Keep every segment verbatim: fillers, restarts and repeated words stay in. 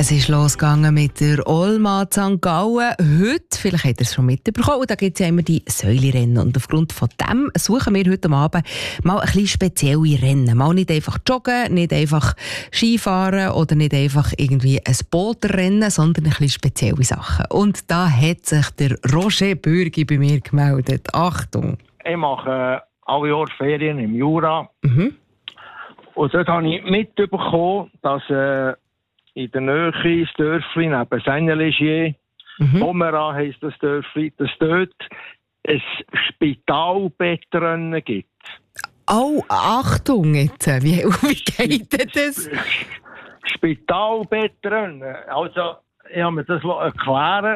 Es ist losgegangen mit der Olma Sankt Gallen. Heute, vielleicht habt ihr es schon mitbekommen, da gibt es ja immer die Säulerennen. Und aufgrund von dem suchen wir heute Abend mal ein bisschen spezielle Rennen. Mal nicht einfach joggen, nicht einfach Skifahren oder nicht einfach irgendwie ein Bootrennen, sondern ein bisschen spezielle Sachen. Und da hat sich der Roger Bürgi bei mir gemeldet. Achtung! Ich mache alle Jahre Ferien im Jura. Mhm. Und dort habe ich mitbekommen, dass äh, in der Nähe das Dörfli neben Senneligier, Mhm. Pomera heisst das Dörfli, dass dort ein Spitalbettrennen gibt. Oh, Achtung jetzt! Wie, wie geht denn das? Spitalbettrennen. Also, ich habe mir das erklären.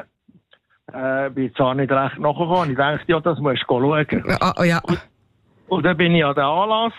Äh, bin zwar nicht recht nachgekommen. Ich dachte, ja, das musst du schauen. Ah, oh, ja. Und, und dann bin ich an den Anlass.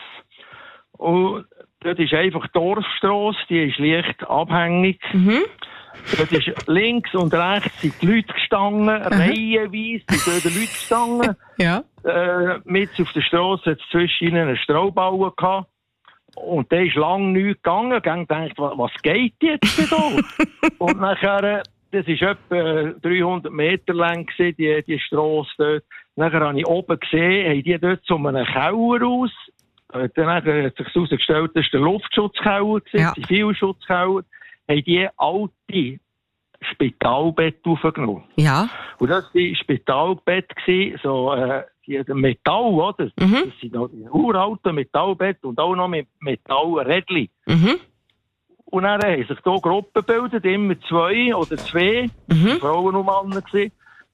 Und dort ist einfach die Dorfstrasse, die ist leicht abhängig. Mhm. Dort ist links und rechts sind die Leute gestanden, reihenweise sind dort die Leute gestanden. Ja. Äh, mit auf der Strasse hat es zwischen ihnen einen Straubauer gehabt. Und der ist lange nichts gegangen. Ich habe gedacht, was geht jetzt denn da? Und nachher, das war etwa dreihundert Meter lang, die, die Strasse dort. Nachher habe ich oben gesehen, haben die dort zu einem Keller aus. Dann hat sich herausgestellt, das war der Luftschutzkeller, Ja. die Zivilschutzkeller. Haben die alte Spitalbett aufgenommen. Ja. Und das war Spitalbett, so äh, die, die Metall, oder? Mhm. Das sind noch die uralten Metallbett und auch noch mit Metallrädchen. Mhm. Und dann haben sich hier Gruppen gebildet, immer zwei oder zwei, Mhm. Frauen und Männer gewesen.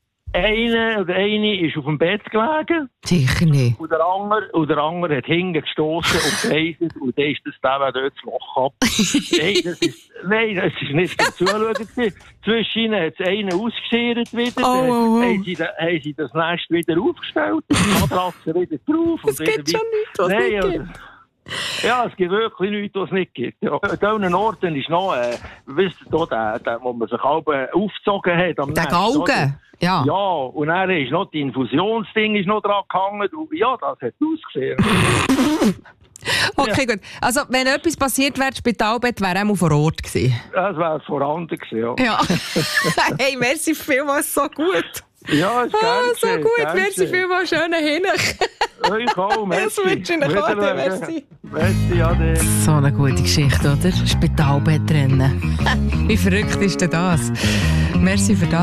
Eine oder eine ist auf dem Bett gelegen Sicher nicht. und der andere, und der andere hat hinten gestossen und geheisert und dann ist das der, der dort das Loch ab. Nein, das ist, nein, das ist nicht zum Zuschauen gewesen. Zwischen ihnen hat es einen ausgeschert wieder, Oh, dann oh, oh. Haben, sie, da- haben sie das Nest wieder aufgestellt, die Matratze wieder drauf. Es und gibt wieder schon nichts, was Nein, nicht oder- gibt. Ja, es gibt wirklich nichts, was es nicht gibt. Ja. An diesen Orten ist noch, äh, wisst ihr, da, der, der, wo man sich halb aufgezogen hat. Am Der Nest, oder? Galgen. Ja. Ja, und dann ist noch die Infusionsding ist noch dran gehangen. Und ja, das hat ausgesehen. Okay, gut. Also, wenn etwas passiert wäre, das Spitalbett wäre auch mal vor Ort gewesen. Das wäre vorhanden gewesen, ja. Ja. Hey, merci vielmals, so gut. Ja, ist Ah, gern so geschehen, gut, gern merci geschehen. vielmals, schönen Hinech. Euch auch, merci. Das wünsche ich Ihnen auch, Wiedersehen. merci. Merci, ade. So eine gute Geschichte, oder? Spitalbettrennen. Wie verrückt ist denn das? Merci für das.